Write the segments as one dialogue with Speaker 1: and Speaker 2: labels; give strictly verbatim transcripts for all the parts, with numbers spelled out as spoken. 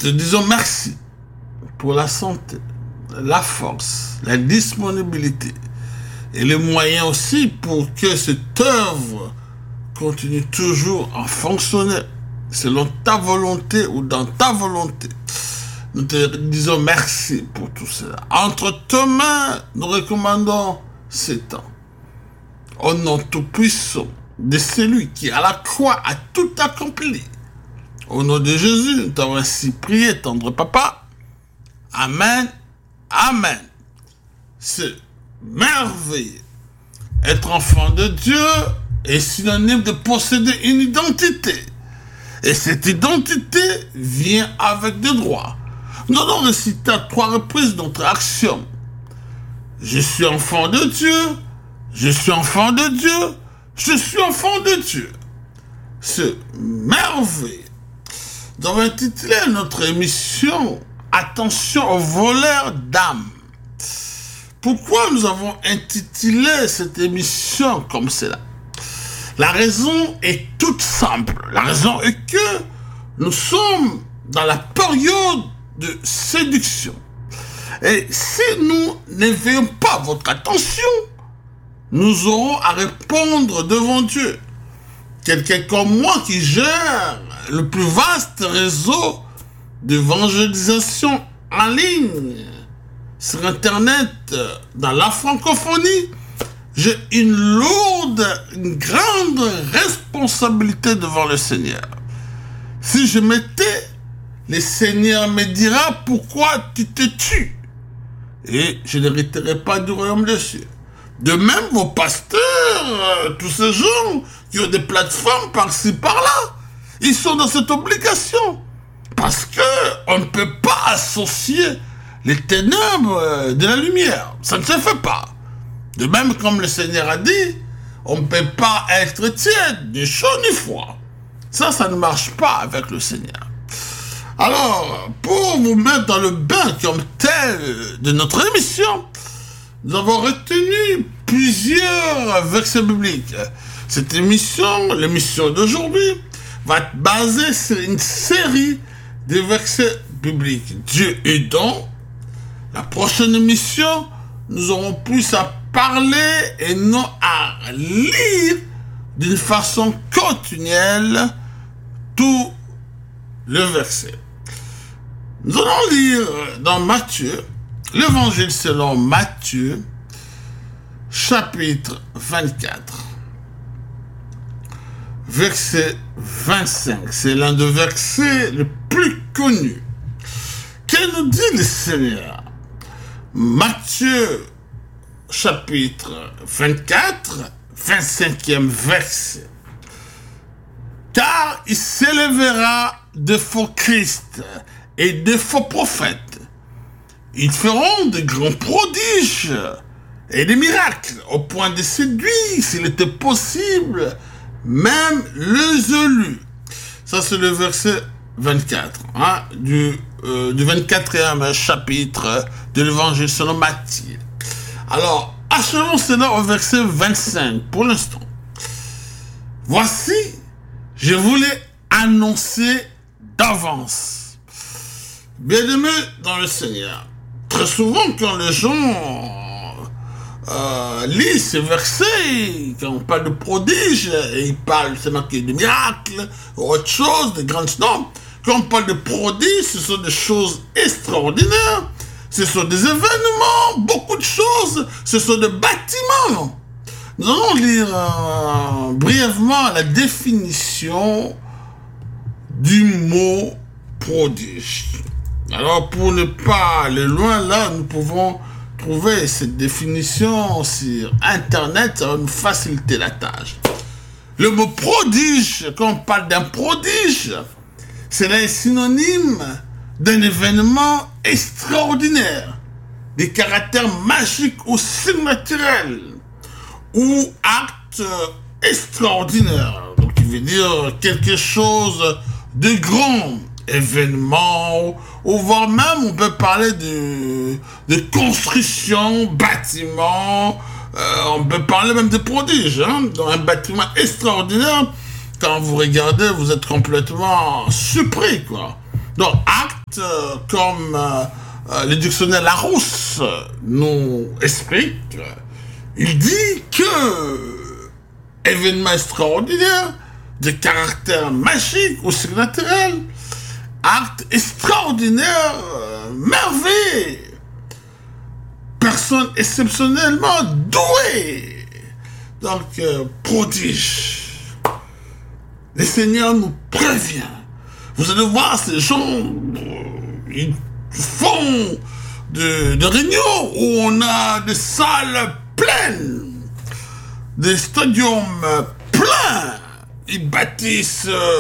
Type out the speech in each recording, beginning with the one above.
Speaker 1: te disons merci pour la santé, la force, la disponibilité et les moyens aussi pour que cette œuvre continue toujours à fonctionner selon ta volonté ou dans ta volonté. Nous te disons merci pour tout cela. Entre tes mains, nous recommandons ces temps. Au nom tout-puissant de celui qui à la croix a tout accompli. Au nom de Jésus, nous t'avons ainsi prié, tendre papa. Amen. Amen. C'est merveilleux. Être enfant de Dieu est synonyme de posséder une identité. Et cette identité vient avec des droits. Nous allons réciter à trois reprises notre axiome. Je suis enfant de Dieu, je suis enfant de Dieu, je suis enfant de Dieu. C'est merveilleux. Nous avons intitulé notre émission « Attention aux voleurs d'âme ». Pourquoi nous avons intitulé cette émission comme cela? La raison est toute simple. La raison est que nous sommes dans la période de séduction. Et si nous n'éveillons pas votre attention, nous aurons à répondre devant Dieu. Quelqu'un comme moi qui gère le plus vaste réseau d'évangélisation en ligne sur Internet dans la francophonie, j'ai une lourde, une grande responsabilité devant le Seigneur. Si je m'étais, le Seigneur me dira pourquoi tu te tues. Et je n'hériterai pas du royaume des cieux. De même, vos pasteurs, euh, tous ces gens qui ont des plateformes par-ci, par-là, ils sont dans cette obligation. Parce que on ne peut pas associer les ténèbres de la lumière. Ça ne se fait pas. De même, comme le Seigneur a dit, on ne peut pas être tiède, ni chaud, ni froid. Ça, ça ne marche pas avec le Seigneur. Alors, pour vous mettre dans le bain comme tel de notre émission, nous avons retenu plusieurs versets bibliques. Cette émission, l'émission d'aujourd'hui, va être basée sur une série de versets bibliques. Dieu aidant, la prochaine émission, nous aurons plus à parler et non à lire d'une façon continuelle tout le verset. Nous allons lire dans Matthieu, l'évangile selon Matthieu, chapitre vingt-quatre, verset vingt-cinq. C'est l'un des versets les plus connus. Que nous dit le Seigneur? Matthieu, chapitre vingt-quatre, vingt-cinquième verset. Car il s'élèvera de faux Christ et de faux prophètes. Ils feront de grands prodiges et des miracles, au point de séduire, s'il était possible, même les élus. Ça, c'est le verset vingt-quatre, hein, du, euh, du vingt-quatrième chapitre de l'évangile selon Matthieu. Alors, achevons cela au verset vingt-cinq, pour l'instant. Voici, je voulais annoncer d'avance. Bien-aimés dans le Seigneur, très souvent quand les gens euh, lisent ces versets, quand on parle de prodiges, et ils parlent seulement de miracles, ou autre chose, de grandes noms, quand on parle de prodiges, ce sont des choses extraordinaires, ce sont des événements, beaucoup de choses, ce sont des bâtiments. Nous allons lire euh, brièvement la définition du mot prodige. Alors, pour ne pas aller loin, là, nous pouvons trouver cette définition sur Internet, ça va nous faciliter la tâche. Le mot prodige, quand on parle d'un prodige, c'est un synonyme d'un événement extraordinaire, des caractères magiques ou surnaturels, ou acte extraordinaire. Donc, il veut dire quelque chose de grand, événement, ou voire même, on peut parler de, de construction, bâtiment, euh, on peut parler même de prodiges, hein, dans un bâtiment extraordinaire. Quand vous regardez, vous êtes complètement surpris, quoi. Donc, acte, euh, comme euh, euh, le dictionnaire Larousse nous explique, il dit que événement extraordinaire, de caractère magique ou surnaturel, acte extraordinaire, euh, merveille, personne exceptionnellement douée, donc euh, prodige. Le Seigneur nous prévient. Vous allez voir, ces gens, euh, ils font de, de réunions où on a des salles pleines, des stadiums pleins. Ils bâtissent euh,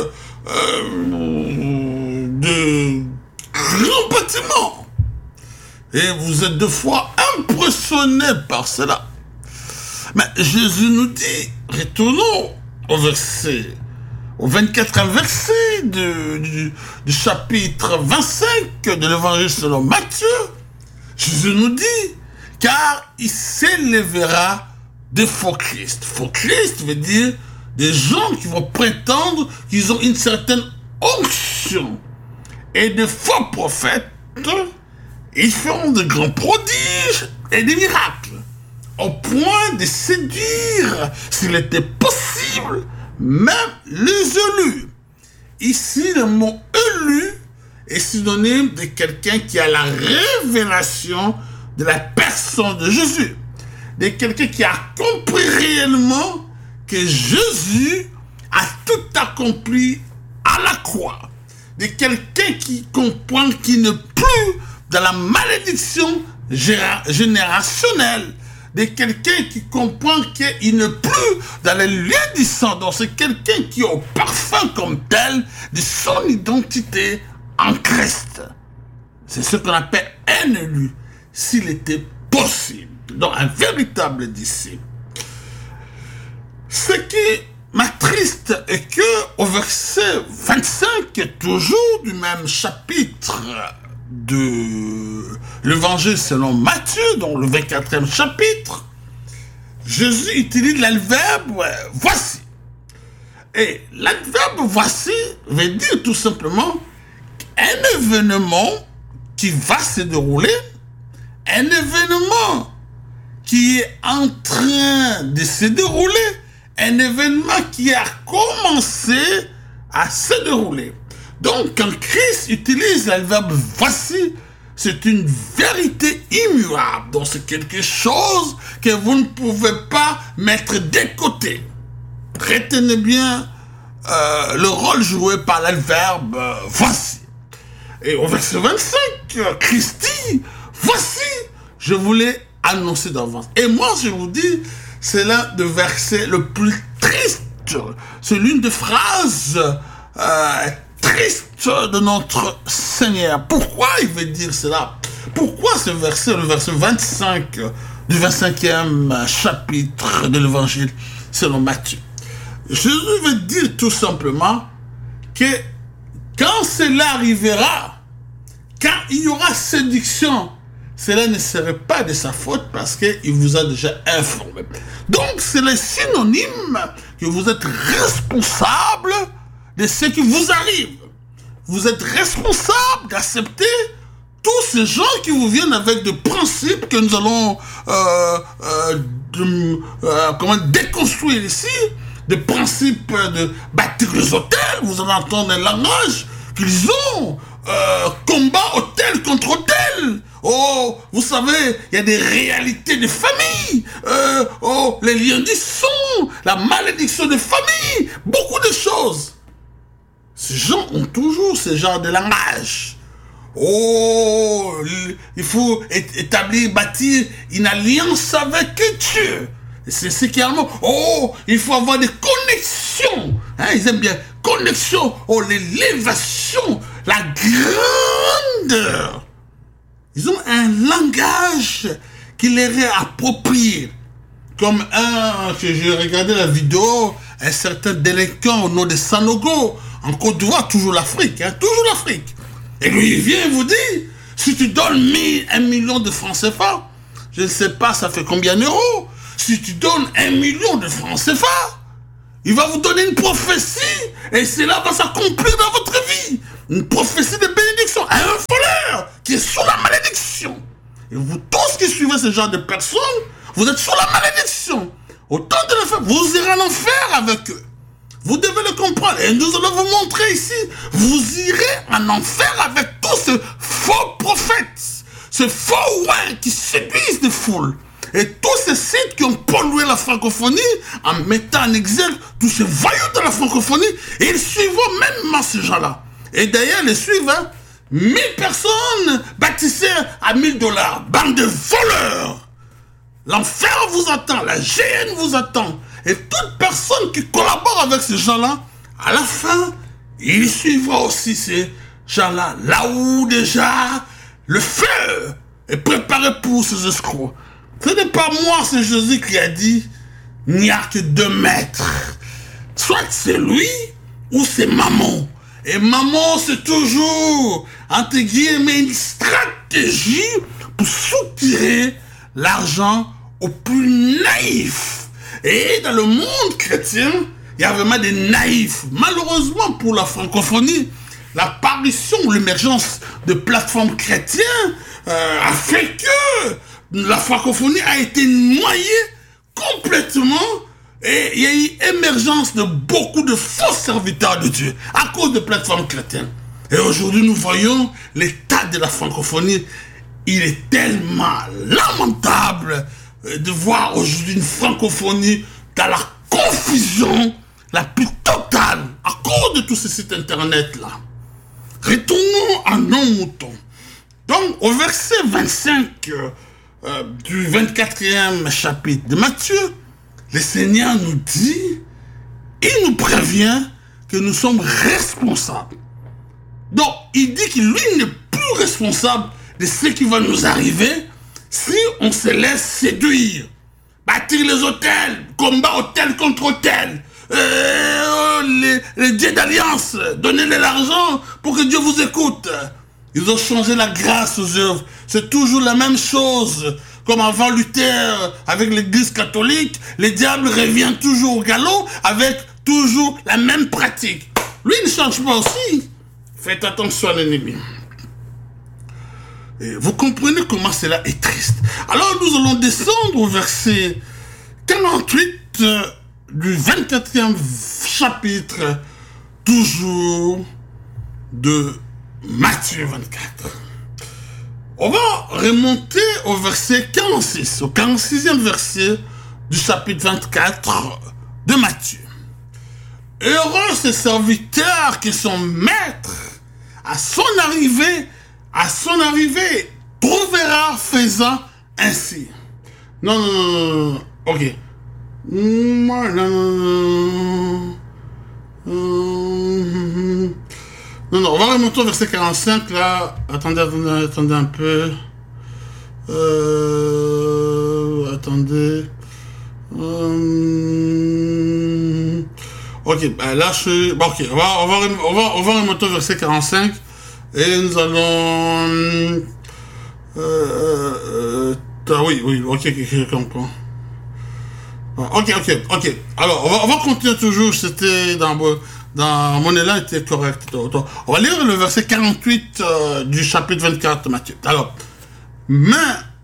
Speaker 1: euh, de grands bâtiments. Et vous êtes deux fois impressionnés par cela. Mais Jésus nous dit, retournons au verset, au vingt-quatrième verset de, du, du chapitre vingt-cinq de l'évangile selon Matthieu. Jésus nous dit, car il s'élèvera des faux Christ. Faux Christ veut dire des gens qui vont prétendre qu'ils ont une certaine onction. Et de faux prophètes, ils feront de grands prodiges et des miracles, au point de séduire, s'il était possible, même les élus. Ici, le mot élu est synonyme de quelqu'un qui a la révélation de la personne de Jésus, de quelqu'un qui a compris réellement que Jésus a tout accompli à la croix, de quelqu'un qui comprend qu'il n'est plus dans la malédiction générationnelle, de quelqu'un qui comprend qu'il n'est plus dans les liens du sang. Donc c'est quelqu'un qui est au parfum comme tel de son identité en Christ. C'est ce qu'on appelle un élu, s'il était possible. Donc un véritable disciple. Ce qui m'attriste est que au verset vingt-cinq, toujours du même chapitre de l'évangile selon Matthieu, dans le vingt-quatrième chapitre, Jésus utilise l'adverbe « voici ». Et l'adverbe « voici » veut dire tout simplement un événement qui va se dérouler, un événement qui est en train de se dérouler, un événement qui a commencé à se dérouler. Donc, quand Christ utilise le verbe « voici », c'est une vérité immuable. Donc, c'est quelque chose que vous ne pouvez pas mettre de côté. Retenez bien euh, le rôle joué par le verbe euh, « voici ». Et au verset vingt-cinq, Christ dit « voici, je voulais annoncer d'avance ». Et moi, je vous dis, c'est l'un des versets le plus triste. C'est l'une des phrases euh, tristes de notre Seigneur. Pourquoi il veut dire cela? Pourquoi ce verset, le verset vingt-cinq du vingt-cinquième chapitre de l'évangile selon Matthieu? Jésus veut dire tout simplement que quand cela arrivera, quand il y aura séduction, cela ne serait pas de sa faute parce qu'il vous a déjà informé. Donc, c'est le synonyme que vous êtes responsable de ce qui vous arrive. Vous êtes responsable d'accepter tous ces gens qui vous viennent avec des principes que nous allons euh, euh, de, euh, comment, déconstruire ici, des principes de bâtir les hôtels. Vous allez entendre un langage qu'ils ont, euh, combat hôtel contre hôtel. Oh, vous savez, il y a des réalités de famille. Euh, oh, les liens du sang, la malédiction de famille, beaucoup de choses. Ces gens ont toujours ce genre de langage. Oh, il faut établir, bâtir une alliance avec Dieu. C'est ce qui est allemand. Oh, il faut avoir des connexions. Hein, ils aiment bien. Connexion. Oh, l'élévation, la grandeur. Ils ont un langage qui leur est approprié. Comme un, que j'ai regardé la vidéo, un certain délinquant au nom de Sanogo, en Côte d'Ivoire, toujours l'Afrique, hein, toujours l'Afrique. Et lui, il vient et vous dit, si tu donnes mille, un million de francs C F A, je ne sais pas, ça fait combien d'euros. Si tu donnes un million de francs C F A, il va vous donner une prophétie, et cela va s'accomplir dans votre vie. Une prophétie de bénédiction. qui est sous la malédiction. Et vous tous qui suivez ce genre de personnes, vous êtes sous la malédiction. Au temps de l'enfer, vous irez en enfer avec eux. Vous devez le comprendre. Et nous allons vous montrer ici, vous irez en enfer avec tous ces faux prophètes, ces faux rois qui séduisent des foules. Et tous ces sites qui ont pollué la francophonie en mettant en exergue tous ces voyous de la francophonie, et ils suivront même ces gens-là. Et d'ailleurs, les suivent, hein, mille personnes baptisées à mille dollars. Bande de voleurs. L'enfer vous attend, la géhenne vous attend. Et toute personne qui collabore avec ces gens-là, à la fin, il suivra aussi ces gens-là. Là où déjà le feu est préparé pour ces escrocs. Ce n'est pas moi, c'est Jésus qui a dit, il n'y a que deux maîtres. Soit c'est lui, ou c'est maman. Et maman, c'est toujours, entre guillemets, une stratégie pour soutirer l'argent aux plus naïfs. Et dans le monde chrétien, il y a vraiment des naïfs. Malheureusement pour la francophonie, l'apparition ou l'émergence de plateformes chrétiennes euh, a fait que la francophonie a été noyée complètement. Et il y a eu émergence de beaucoup de faux serviteurs de Dieu à cause de plateformes chrétiennes. Et aujourd'hui, nous voyons l'état de la francophonie. Il est tellement lamentable de voir aujourd'hui une francophonie dans la confusion la plus totale à cause de tous ces sites internet-là. Retournons à nos moutons. Donc, au verset vingt-cinq euh, du vingt-quatrième chapitre de Matthieu, le Seigneur nous dit, il nous prévient que nous sommes responsables. Donc, il dit que lui n'est plus responsable de ce qui va nous arriver si on se laisse séduire. Bâtir les hôtels, combat hôtel contre hôtel, euh, les, les dieux d'alliance, donnez-les l'argent pour que Dieu vous écoute. Ils ont changé la grâce aux œuvres. C'est toujours la même chose. Comme avant Luther, avec l'église catholique, le diable revient toujours au galop avec toujours la même pratique. Lui, il ne change pas aussi. Faites attention à l'ennemi. Et vous comprenez comment cela est triste. Alors nous allons descendre au verset quarante-huit euh, du vingt-quatrième chapitre, toujours de Matthieu vingt-quatre. On va remonter au verset quarante-six, au quarante-sixième verset du chapitre vingt-quatre de Matthieu. Heureux ces serviteurs qui sont maîtres à son arrivée, à son arrivée, trouvera faisant ainsi. Non, non, non, non, ok. Non, non, non, non. Non, non, on va remonter au verset quarante-cinq, là. Attendez, attendez, attendez un peu. Euh... Attendez. Euh... Ok, ben là, je suis... Bon, ok, on va, on, va, on, va, on va remonter au verset quarante-cinq. Et nous allons... Euh... euh ah, oui, oui, ok, ok, je comprends. Ok, ok, ok. Alors, on va, on va continuer toujours, c'était dans... Dans mon élan était correct. On va lire le verset quarante-huit euh, du chapitre vingt-quatre de Matthieu. Alors, mais...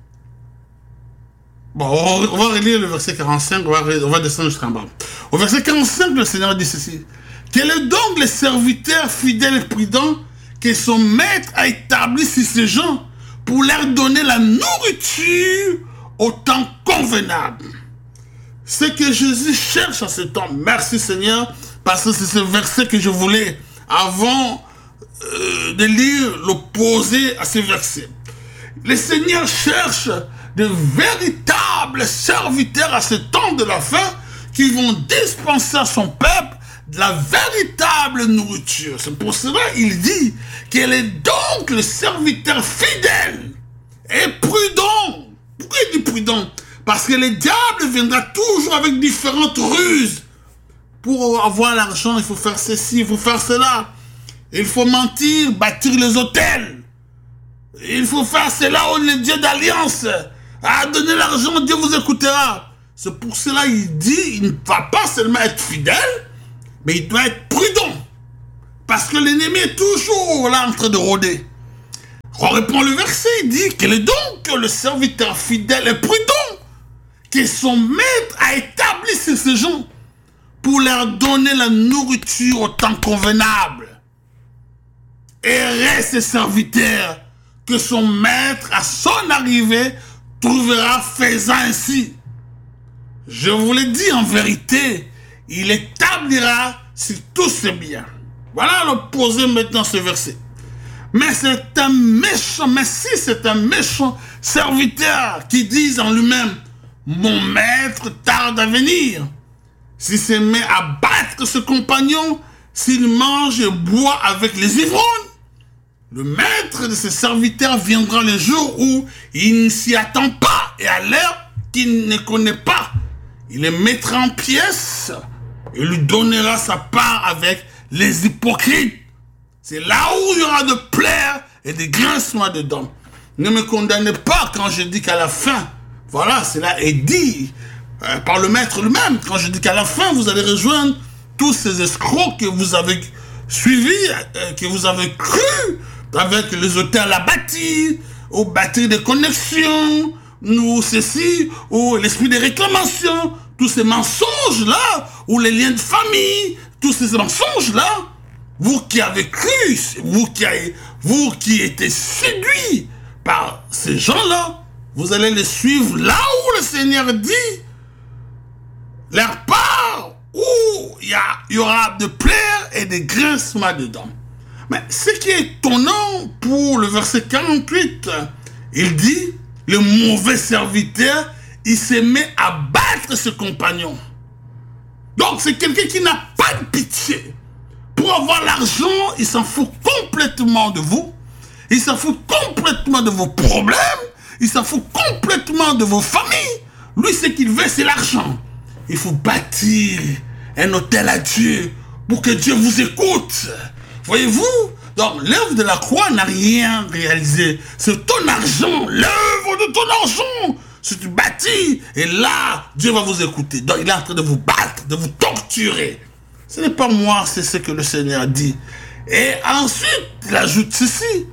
Speaker 1: Bon, on va, on va relire le verset quarante-cinq, on va, on va descendre jusqu'en bas. Au verset quarante-cinq, le Seigneur dit ceci. Quel est donc le serviteur fidèle et prudent que son maître a établi sur ces gens pour leur donner la nourriture au temps convenable? Ce que Jésus cherche à ce temps, merci Seigneur, parce que c'est ce verset que je voulais, avant euh, de lire l'opposé à ce verset. Le Seigneur cherche de véritables serviteurs à ce temps de la fin qui vont dispenser à son peuple de la véritable nourriture. C'est pour cela qu'il dit qu'elle est donc le serviteur fidèle et prudent. Pourquoi il dit prudent? Parce que le diable viendra toujours avec différentes ruses. Pour avoir l'argent, il faut faire ceci, il faut faire cela. Il faut mentir, bâtir les hôtels. Il faut faire cela au Dieu d'alliance. À donner l'argent, Dieu vous écoutera. C'est pour cela qu'il dit, il ne va pas seulement être fidèle, mais il doit être prudent. Parce que l'ennemi est toujours là en train de rôder. répond le verset, il dit, quel est donc le serviteur fidèle et prudent que son maître a établi sur ces gens pour leur donner la nourriture au temps convenable. Et reste serviteur que son maître, à son arrivée, trouvera faisant ainsi. Je vous l'ai dit en vérité, il établira sur tous ses biens. Voilà l'opposé maintenant ce verset. Mais c'est un méchant, mais si c'est un méchant serviteur qui dit en lui-même, mon maître tarde à venir. S'il se met à battre ce compagnon, s'il mange et boit avec les ivrognes, le maître de ses serviteurs viendra le jour où il ne s'y attend pas et à l'heure qu'il ne connaît pas. Il les mettra en pièces et lui donnera sa part avec les hypocrites. C'est là où il y aura de pleurs et des grincements de dents. Ne me condamnez pas quand je dis qu'à la fin, voilà, cela est dit euh, par le maître lui-même, quand je dis qu'à la fin, vous allez rejoindre tous ces escrocs que vous avez suivis, euh, que vous avez cru, avec les hôtels à bâtir, ou bâtir des connexions, ou ceci, ou l'esprit de réclamation, tous ces mensonges-là, ou les liens de famille, tous ces mensonges-là, vous qui avez cru, vous qui, avez, vous qui étiez séduits par ces gens-là, vous allez les suivre là où le Seigneur dit, leur part, où il y, y aura de pleurs et des grincements dedans. Mais ce qui est étonnant pour le verset quarante-huit, il dit, le mauvais serviteur, il se met à battre ses compagnons. Donc c'est quelqu'un qui n'a pas de pitié. Pour avoir l'argent, il s'en fout complètement de vous. Il s'en fout complètement de vos problèmes. Il s'en fout complètement de vos familles. Lui, ce qu'il veut, c'est l'argent. Il faut bâtir un hôtel à Dieu pour que Dieu vous écoute. Voyez-vous? Donc, l'œuvre de la croix n'a rien réalisé. C'est ton argent, l'œuvre de ton argent. Si tu bâtis, et là, Dieu va vous écouter. Donc, il est en train de vous battre, de vous torturer. Ce n'est pas moi, c'est ce que le Seigneur dit. Et ensuite, il ajoute ceci.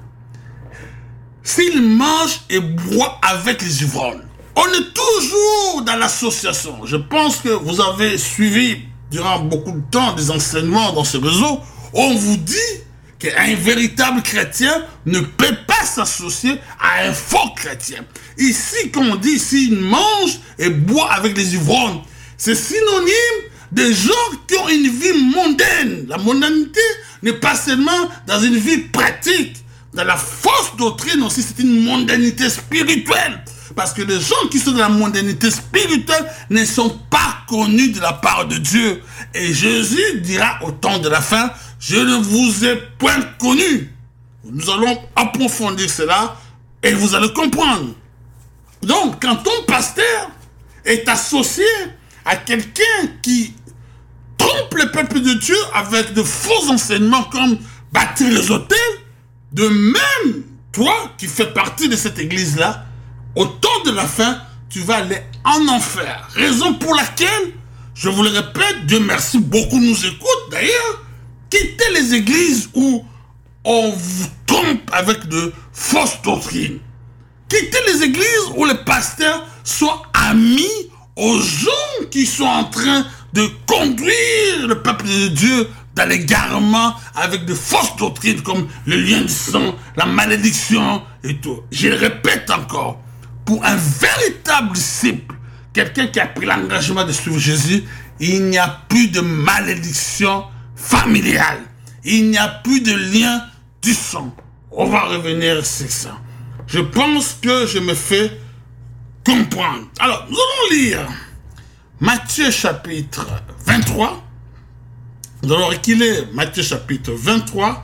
Speaker 1: S'il mange et boit avec les ivrognes, on est toujours dans l'association. Je pense que vous avez suivi durant beaucoup de temps des enseignements dans ce réseau. On vous dit qu'un véritable chrétien ne peut pas s'associer à un faux chrétien. Ici, comme on dit, s'il mange et boit avec les ivrognes, c'est synonyme des gens qui ont une vie mondaine. La mondanité n'est pas seulement dans une vie pratique. Dans la fausse doctrine aussi, c'est une mondanité spirituelle. Parce que les gens qui sont dans la mondanité spirituelle ne sont pas connus de la part de Dieu. Et Jésus dira au temps de la fin, je ne vous ai point connu. Nous allons approfondir cela et vous allez comprendre. Donc, quand ton pasteur est associé à quelqu'un qui trompe le peuple de Dieu avec de faux enseignements comme bâtir les hôtels, de même, toi qui fais partie de cette église-là, au temps de la fin, tu vas aller en enfer. Raison pour laquelle, je vous le répète, Dieu merci, beaucoup nous écoutent d'ailleurs. Quittez les églises où on vous trompe avec de fausses doctrines. Quittez les églises où les pasteurs sont amis aux gens qui sont en train de conduire le peuple de Dieu dans l'égarement avec de fausses doctrines comme le lien du sang, la malédiction et tout. Je le répète encore, pour un véritable disciple, quelqu'un qui a pris l'engagement de suivre Jésus, il n'y a plus de malédiction familiale. Il n'y a plus de lien du sang. On va revenir sur ça. Je pense que je me fais comprendre. Alors, nous allons lire Matthieu chapitre vingt-trois. Nous allons reculer Matthieu chapitre vingt-trois,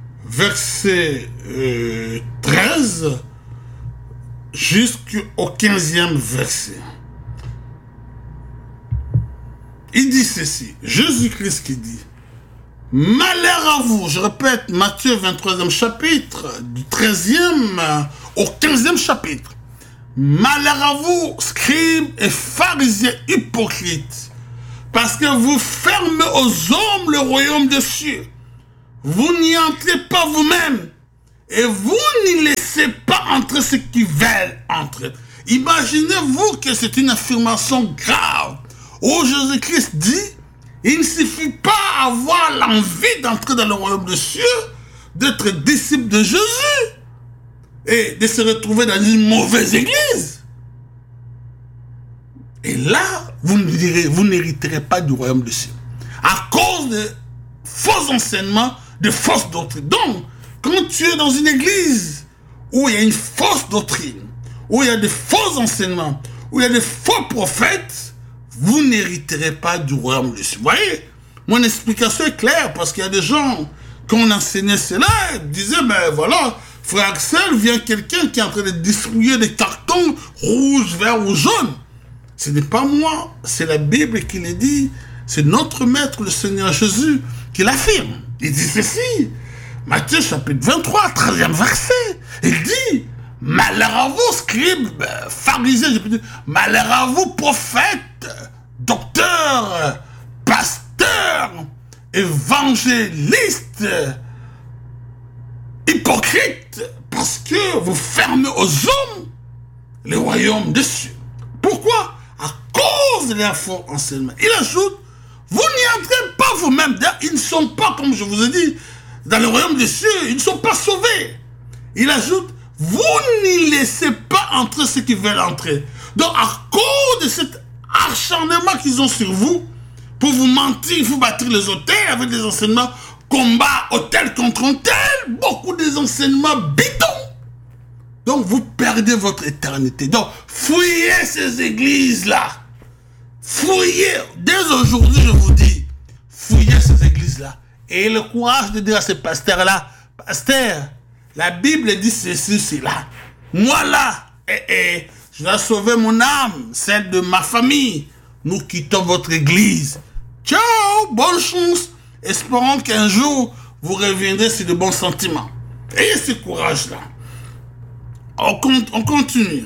Speaker 1: verset euh, treize jusqu'au quinzième verset. Il dit ceci, Jésus-Christ qui dit, malheur à vous, je répète, Matthieu vingt-troisième chapitre, du treizième au quinzième chapitre. Malheur à vous, scribes et pharisiens hypocrites, parce que vous fermez aux hommes le royaume des cieux. Vous n'y entrez pas vous-même, et vous n'y laissez entrer ceux qui veulent entrer. Imaginez-vous que c'est une affirmation grave. Où Jésus-Christ dit, il ne suffit pas avoir l'envie d'entrer dans le royaume des cieux, d'être disciple de Jésus et de se retrouver dans une mauvaise église. Et là, vous ne direz, vous n'hériterez pas du royaume des cieux. À cause de faux enseignements, de fausses doctrines. Donc, quand tu es dans une église où il y a une fausse doctrine, où il y a de faux enseignements, où il y a de faux prophètes, vous n'hériterez pas du royaume des cieux. Vous voyez, mon explication est claire, parce qu'il y a des gens, quand on enseignait cela, ils disaient, ben voilà, frère Axel, vient quelqu'un qui est en train de distribuer des cartons rouges, verts ou jaunes. Ce n'est pas moi, c'est la Bible qui le dit, c'est notre maître, le Seigneur Jésus, qui l'affirme. Il dit ceci, Matthieu chapitre vingt-trois, treizième verset, il dit, malheur à vous, scribes, pharisiens, je peux dire, malheur à vous, prophètes, docteurs, pasteurs, évangélistes, hypocrites, parce que vous fermez aux hommes le royaume des cieux. Pourquoi? À cause de leur faux enseignement. Il ajoute, vous n'y entrez pas vous-même. Ils ne sont pas, comme je vous ai dit, dans le royaume des cieux, ils ne sont pas sauvés. Il ajoute, vous n'y laissez pas entrer ceux qui veulent entrer. Donc, à cause de cet acharnement qu'ils ont sur vous, pour vous mentir, vous battre les autels avec des enseignements, combat, hôtel contre hôtel, beaucoup des enseignements bidons. Donc, vous perdez votre éternité. Donc, fouillez ces églises-là. Fouillez. Dès aujourd'hui, je vous dis, fouillez ces églises-là. Et le courage de dire à ces pasteurs-là, pasteur, la Bible dit ceci, cela. Moi là, eh, eh, je vais sauver mon âme, celle de ma famille. Nous quittons votre église. Ciao, bonne chance. Espérons qu'un jour, vous reviendrez sur de bons sentiments. Ayez ce courage-là. On, on continue.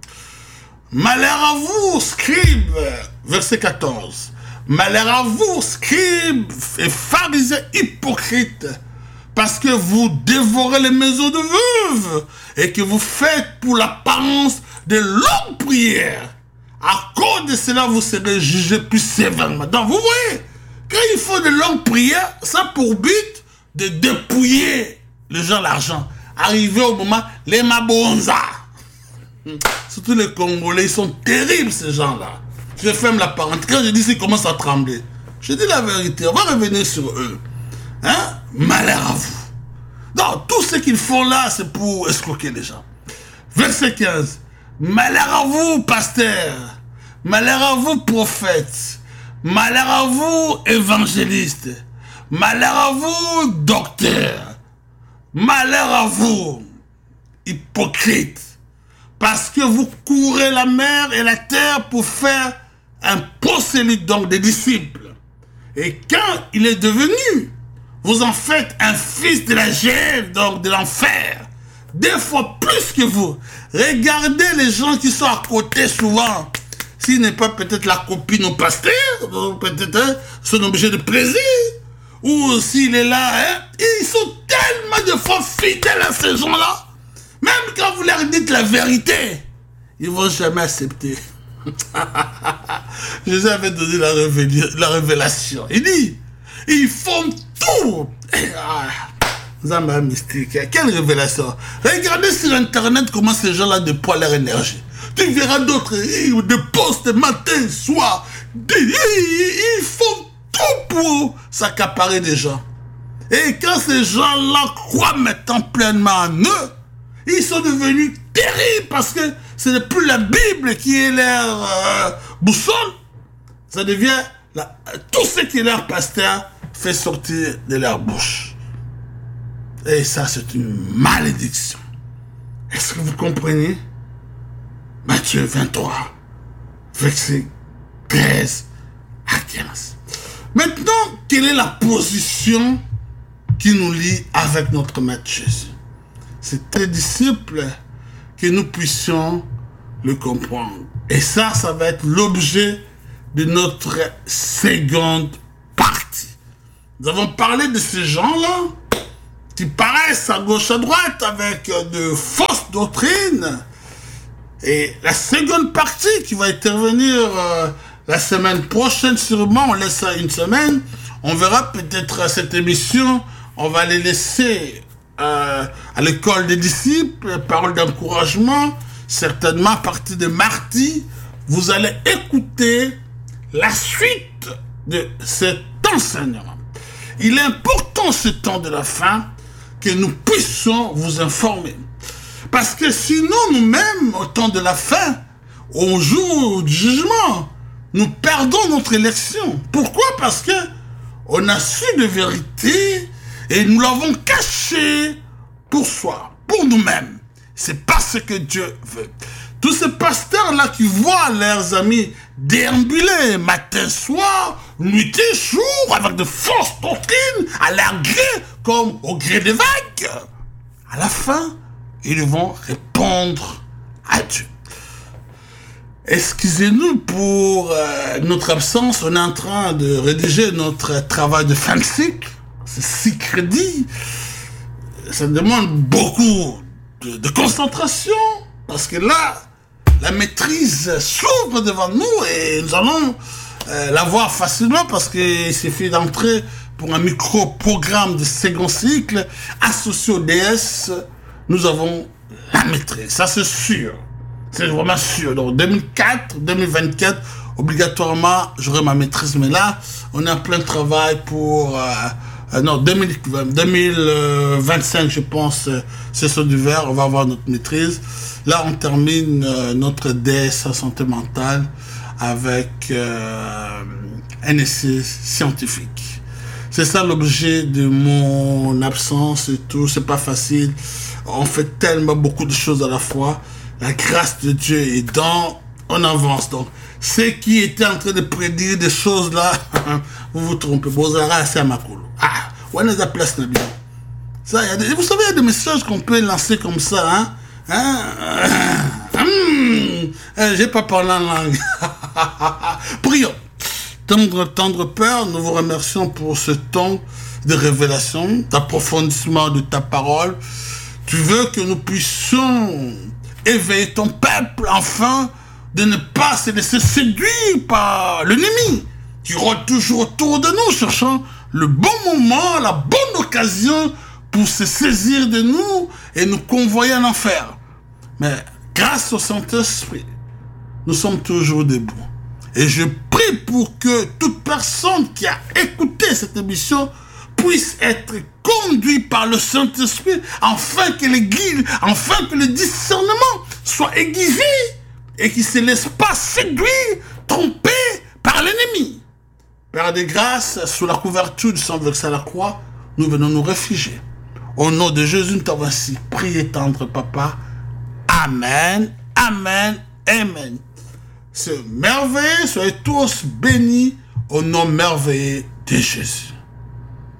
Speaker 1: Malheur à vous, scribes, verset quatorze. Malheur à vous, scribes et pharisiens hypocrites, parce que vous dévorez les maisons de veuves et que vous faites pour l'apparence de longues prières. À cause de cela, vous serez jugés plus sévèrement. Donc, vous voyez, quand il faut de longues prières, ça a pour but de dépouiller les gens l'argent. Arrivé au moment, les mabonza. Surtout les Congolais, ils sont terribles, ces gens-là. Je ferme la parenthèse. Quand je dis qu'ils commencent à trembler, je dis la vérité, on va revenir sur eux. Hein? Malheur à vous. Donc, tout ce qu'ils font là, c'est pour escroquer les gens. Verset quinze. Malheur à vous, pasteurs. Malheur à vous, prophètes. Malheur à vous, évangélistes. Malheur à vous, docteurs. Malheur à vous, hypocrites. Parce que vous courez la mer et la terre pour faire un prosélyte, donc des disciples. Et quand il est devenu, vous en faites un fils de la gêne, donc de l'enfer. Deux fois plus que vous. Regardez les gens qui sont à côté souvent. S'il n'est pas peut-être la copine au pasteur, peut-être hein, son objet de plaisir. Ou s'il est là, hein, ils sont tellement de fois fidèles à ces gens-là. Même quand vous leur dites la vérité, ils ne vont jamais accepter. Jésus avait donné la, la révélation. Il dit, ils font tout. Zamba mystique. Quelle révélation. Regardez sur Internet comment ces gens-là déploient leur énergie. Tu verras d'autres, des postes matin, soir. Ils font tout pour s'accaparer des gens. Et quand ces gens-là croient maintenant pleinement en eux, ils sont devenus terribles parce que ce n'est plus la Bible qui est leur euh, boussole. Ça devient la, tout ce que leur pasteur fait sortir de leur bouche. Et ça, c'est une malédiction. Est-ce que vous comprenez? Matthieu vingt-trois, verset treize à quinze. Maintenant, quelle est la position qui nous lie avec notre Maître Jésus? C'est très disciple que nous puissions le comprendre. Et ça, ça va être l'objet de notre seconde partie. Nous avons parlé de ces gens-là qui paraissent à gauche à droite avec de fausses doctrines. Et la seconde partie qui va intervenir euh, la semaine prochaine, sûrement, on laisse ça une semaine, on verra peut-être cette émission, on va les laisser euh, à l'école des disciples, paroles d'encouragement, certainement à partir de mardi, vous allez écouter la suite de cet enseignement. Il est important ce temps de la fin que nous puissions vous informer. Parce que sinon, nous-mêmes, au temps de la fin, au jour du jugement, nous perdons notre élection. Pourquoi? Parce que on a su de vérité et nous l'avons caché pour soi, pour nous-mêmes. C'est pas ce que Dieu veut. Tous ces pasteurs-là qui voient leurs amis déambuler matin, soir, nuit et jour, avec de fausses doctrines, à leur gré, comme au gré des vagues, à la fin, ils vont répondre à Dieu. Excusez-nous pour euh, notre absence, on est en train de rédiger notre travail de fin de cycle, c'est six crédits, ça demande beaucoup de, de concentration, parce que là, la maîtrise s'ouvre devant nous et nous allons euh, la voir facilement parce qu'il suffit d'entrer pour un micro-programme de second cycle associé au D S, nous avons la maîtrise, ça c'est sûr, c'est vraiment sûr. Donc deux mille quatre, deux mille vingt-quatre, obligatoirement j'aurai ma maîtrise, mais là on est en plein travail pour euh, euh, non deux mille vingt-cinq je pense, euh, session d'hiver, on va avoir notre maîtrise. Là, on termine euh, notre D S en santé mentale avec euh, un essai scientifique. C'est ça l'objet de mon absence et tout. C'est pas facile. On fait tellement beaucoup de choses à la fois. La grâce de Dieu est dans, on avance. Donc, ceux qui étaient en train de prédire des choses là, vous vous trompez. Bozara, c'est à Makolo. Ah, où est la place, Nabi? Ça, y a des, vous savez, il y a des messages qu'on peut lancer comme ça, hein? Hein? Hum, j'ai pas parlé en langue. Prions. Tendre, tendre Père, nous vous remercions pour ce temps de révélation, d'approfondissement de ta parole. Tu veux que nous puissions éveiller ton peuple, enfin, de ne pas se laisser séduire par l'ennemi, qui rôde toujours autour de nous, cherchant le bon moment, la bonne occasion pour se saisir de nous et nous convoyer en enfer. Mais grâce au Saint-Esprit, nous sommes toujours debout. Et je prie pour que toute personne qui a écouté cette émission puisse être conduit par le Saint-Esprit afin que les guides, afin que le discernement soit aiguisé et qu'il ne se laisse pas séduire, tromper par l'ennemi. Père des grâces, sous la couverture du sang versé à la croix, nous venons nous réfugier. Au nom de Jésus, nous t'avons ainsi prié, tendre Papa. Amen, amen, amen. C'est merveilleux, soyez tous bénis au nom merveilleux de Jésus.